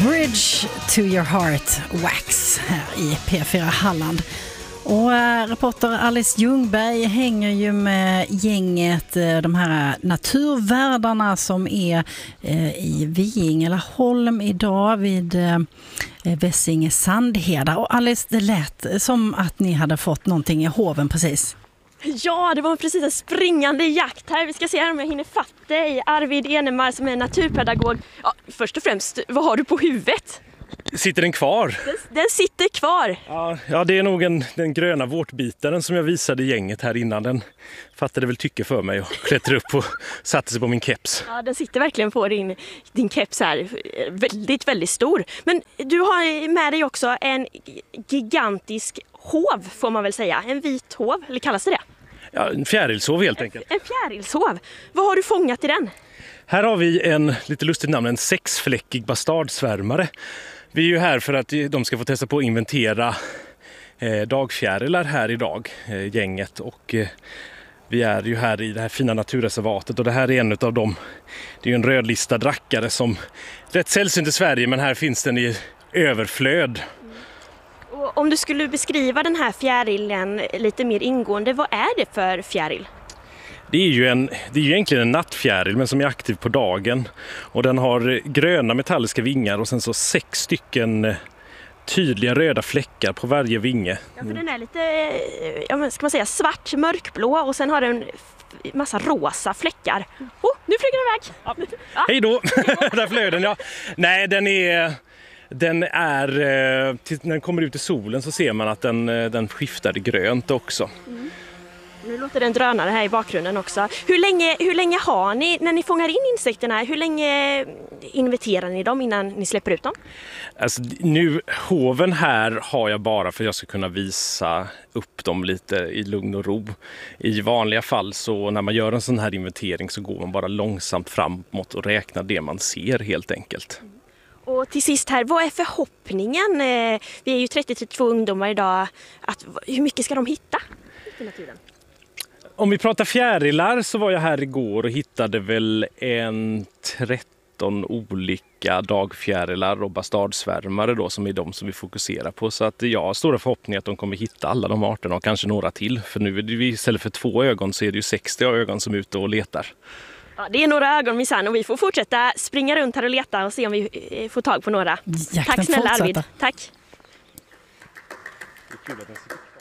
Bridge to your heart, Wax här i P4 Halland. Och reporter Alice Ljungberg hänger ju med gänget, de här naturvärdarna som är i Viingelaholm idag vid Vessinge Sandheda. Och Alice, det lät som att ni hade fått någonting i hoven precis. Ja, det var precis en springande jakt här. Vi ska se om jag hinner fatta dig. Arvid Enemar som är naturpedagog. Ja, först och främst, vad har du på huvudet? Sitter den kvar? Den sitter kvar. Ja, det är nog den gröna vårtbitaren som jag visade gänget här innan. Den fattade väl tycke för mig och klättrade upp och satte sig på min keps. Ja, den sitter verkligen på din keps här. Väldigt, väldigt stor. Men du har med dig också en gigantisk hov, får man väl säga. En vit hov, eller kallas det det? Ja, en fjärilshov helt enkelt. En fjärilshov. Vad har du fångat i den? Här har vi en lite lustigt namn, en sexfläckig bastardsvärmare. Vi är ju här för att de ska få testa på att inventera dagfjärilar här idag, gänget. Och vi är ju här i det här fina naturreservatet och det här är en av dem. Det är ju en rödlistad rackare som rätt sällsynt i Sverige, men här finns den i överflöd. Och om du skulle beskriva den här fjärilen lite mer ingående, vad är det för fjäril? Det är ju egentligen en nattfjäril men som är aktiv på dagen. Och den har gröna metalliska vingar och sen så 6 stycken tydliga röda fläckar på varje vinge. Ja, för den är lite, ska man säga, svart, mörkblå och sen har den massa rosa fläckar. Nu flyger den iväg! Ja. Hej då! Där flög den, ja. Nej, när den kommer ut i solen så ser man att den skiftar grönt också. Mm. Nu låter det en drönare här i bakgrunden också. Hur länge har ni, när ni fångar in insekterna, hur länge inventerar ni dem innan ni släpper ut dem? Alltså, hoven här har jag bara för att jag ska kunna visa upp dem lite i lugn och ro. I vanliga fall så när man gör en sån här inventering så går man bara långsamt framåt och räknar det man ser helt enkelt. Och till sist här, vad är förhoppningen? Vi är ju 32 ungdomar idag. Hur mycket ska de hitta i naturen? Om vi pratar fjärilar så var jag här igår och hittade väl 13 olika dagfjärilar och bastardsvärmare då, som är de som vi fokuserar på. Så att jag har stora förhoppningar att de kommer hitta alla de arterna och kanske några till. För nu är det ju, istället för 2 ögon så är det ju 60 ögon som är ute och letar. Ja, det är några ögon minsann och vi får fortsätta springa runt här och leta och se om vi får tag på några. Tack snälla Arvid. Tack. Det är kul att